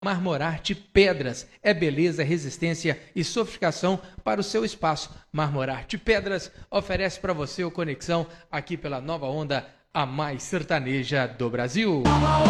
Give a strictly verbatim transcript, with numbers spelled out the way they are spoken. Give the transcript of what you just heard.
Marmorarte Pedras. É beleza, resistência e sofisticação para o seu espaço. Marmorarte Pedras oferece para você o Conexão aqui pela Nova Onda, a mais sertaneja do Brasil.